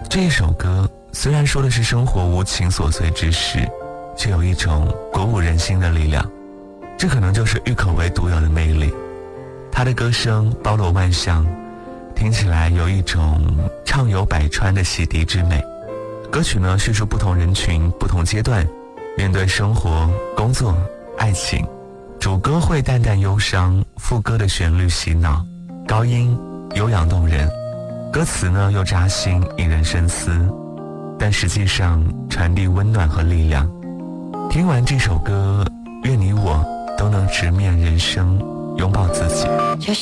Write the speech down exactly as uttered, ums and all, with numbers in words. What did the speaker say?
这一首歌虽然说的是生活无情琐碎之事，却有一种鼓舞人心的力量，这可能就是郁可唯独有的魅力。他的歌声包罗万象，听起来有一种畅游百川的洗涤之美。歌曲呢，叙述不同人群不同阶段面对生活、工作、爱情。主歌会淡淡忧伤，副歌的旋律洗脑，高音悠扬动人，歌词呢又扎心引人深思，但实际上传递温暖和力量。听完这首歌，愿你我都能直面人生，拥抱自己。